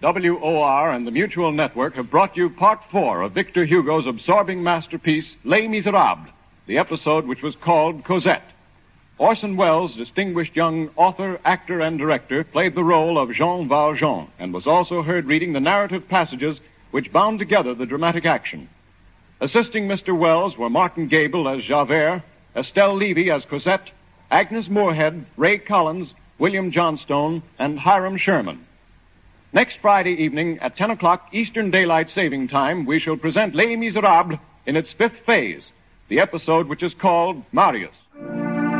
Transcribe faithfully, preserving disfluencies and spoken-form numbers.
W O R and the Mutual Network have brought you Part Four of Victor Hugo's absorbing masterpiece, Les Miserables, the episode which was called Cosette. Orson Welles, distinguished young author, actor, and director, played the role of Jean Valjean and was also heard reading the narrative passages which bound together the dramatic action. Assisting Mister Welles were Martin Gable as Javert, Estelle Levy as Cosette, Agnes Moorehead, Ray Collins, William Johnstone, and Hiram Sherman. Next Friday evening at ten o'clock Eastern Daylight Saving Time, we shall present Les Miserables in its fifth phase, the episode which is called Marius.